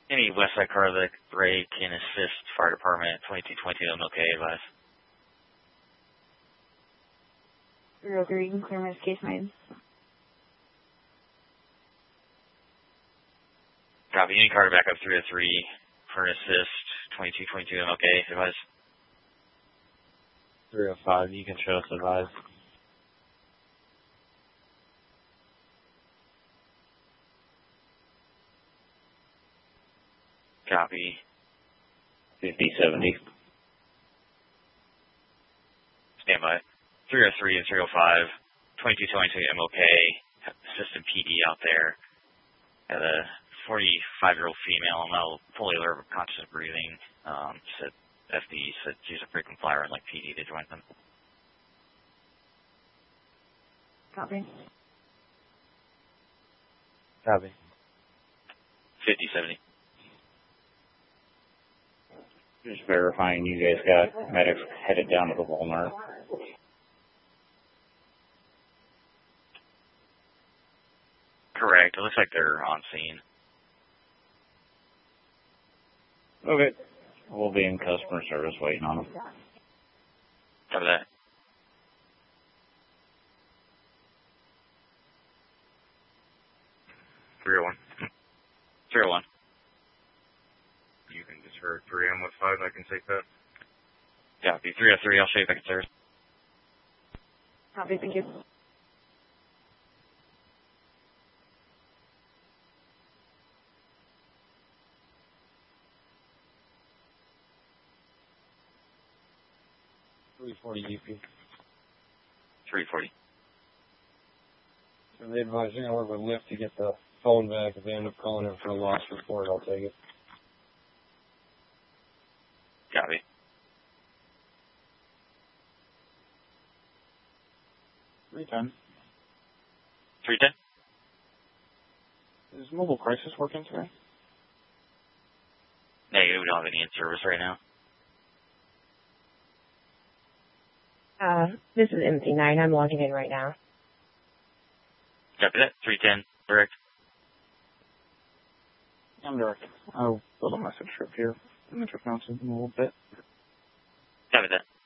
Any Westside Carlick, brake, and assist fire department, 2220 MLK, advise. 303, you can clear my case made. Copy. Any car to back up 303 for an assist, 2222 MLK, advise. 305, you can show us advise. Copy. 5070. Stand by. 303 and 305, 2222 MLK, assistant PD out there. Had a 45-year-old female, now fully alert, conscious breathing. Said FD said she's a frequent flyer and like PD to join them. Copy. Copy. 5070. Just verifying you guys got medics headed down to the Walmart. Correct. It looks like they're on scene. Okay. We'll be in customer service waiting on them. Cover that. Three oh one. 301. You can just hear 3M with 5, I can take that. Copy. 303, I'll show you back in service. Copy, thank you. UP. 340. So they advise you're going to work with Lyft to get the phone back. If they end up calling in for a loss report, I'll take it. Copy. $310. 310? Is mobile crisis working today? Negative, we don't have any in service right now. This is MC9. I'm logging in right now. Copy that. 310, direct. I'm direct. I'll build a message script here. I'm going to pronounce it in a little bit. Copy that.